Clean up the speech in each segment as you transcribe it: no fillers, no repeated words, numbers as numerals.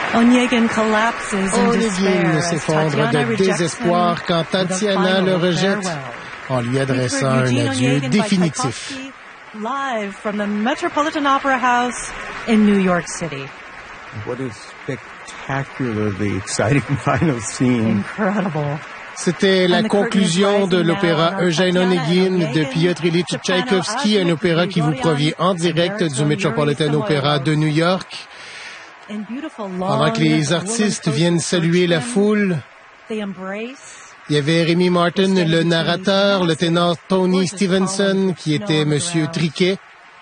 Onegin s'effondre de désespoir quand Tatiana le rejette en lui adressant un adieu définitif. Live from the Metropolitan Opera House in New York City. What a spectacularly exciting final scene. Incredible. C'était la conclusion de l'opéra Eugène Onegin de Piotr Ilyich Tchaïkovski, un opéra qui vous provient en direct du Metropolitan Opera de New York. Pendant que les artistes viennent saluer la foule, il y avait Rémi Martin, le narrateur, le ténor Tony Stevenson, qui était Monsieur Triquet.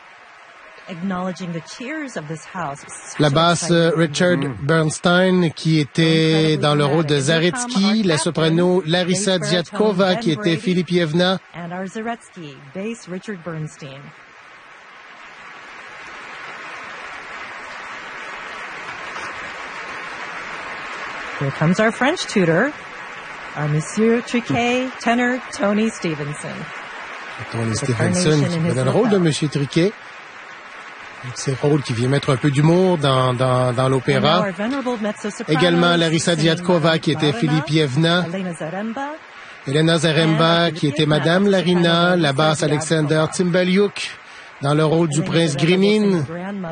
La basse Richard Bernstein, qui était dans le rôle de Zaretsky, la soprano Larissa Diatkova, qui était Filipievna. Here comes our French tutor, our Monsieur Triquet, tenor Tony Stevenson. Tony Stevenson, qui est dans le rôle de Monsieur Triquet. C'est rôle qui vient mettre un peu d'humour dans l'opéra. Également Larissa Diatkova, qui était Filipievna. Elena Zaremba, qui était Madame Larina. La basse Alexander Timbaliuk, dans le rôle du prince Grimine.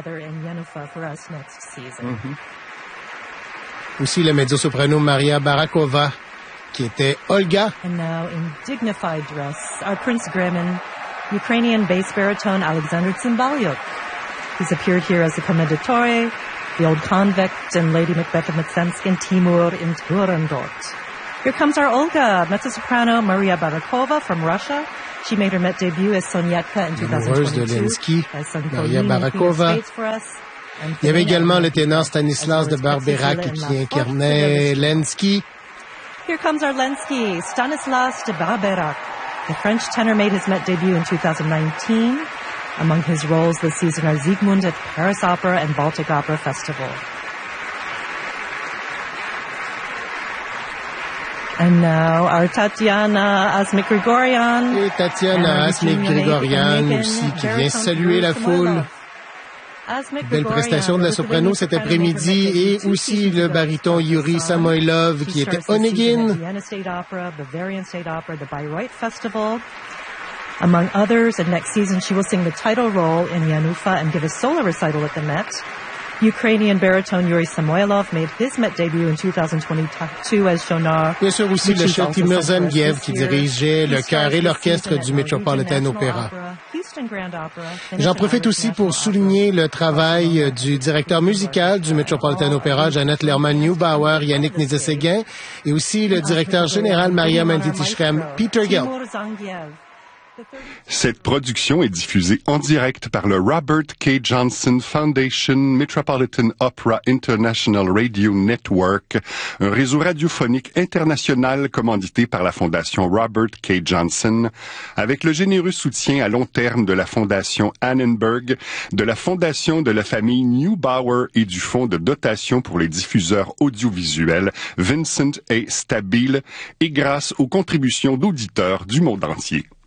Aussi le mezzo-soprano Maria Barakova, qui était Olga. And now in dignified dress, our Prince Gremin, Ukrainian bass baritone Alexander Tsimbalyuk. He's appeared here as the Commendatore, the Old Convict, and Lady Macbeth of Mtsensk, and Timur in Turandot. Here comes our Olga, mezzo-soprano Maria Barakova from Russia. She made her Met debut as Sonyetka in 2022. Maria Barakova. Il y avait également le ténor Stanislas de Barberac qui incarnait Lenski. Here comes our Lenski, Stanislas de Barberac. The French tenor made his Met debut in 2019. Among his roles this season are Siegmund at Paris Opera and Baltic Opera Festival. And now our Tatiana Asmik-Grigorian. Et Tatiana Asmik-Grigorian aussi qui vient saluer la foule. Belle prestation de la soprano cet après-midi et aussi le baryton Yuri Samoilov qui était Onegin. Among others, and next season she will sing the title role in Yanufa and give a solo recital at the Met. Ukrainian baritone Yuri Samoilov made his Met debut in 2022 as Shonar. Bien sûr aussi le chef Timur Zamgiev qui dirigeait le chœur et l'orchestre du Metropolitan Opera. J'en profite aussi pour souligner le travail du directeur musical du Metropolitan Opera, Janet Lerman-Neubauer, Yannick Nézet-Séguin, et aussi le directeur général Maria Manditi-Shrem, Peter Gill. Cette production est diffusée en direct par le Robert K. Johnson Foundation Metropolitan Opera International Radio Network, un réseau radiophonique international commandité par la Fondation Robert K. Johnson, avec le généreux soutien à long terme de la Fondation Annenberg, de la Fondation de la famille Neubauer et du Fonds de dotation pour les diffuseurs audiovisuels Vincent A. Stabile, et grâce aux contributions d'auditeurs du monde entier.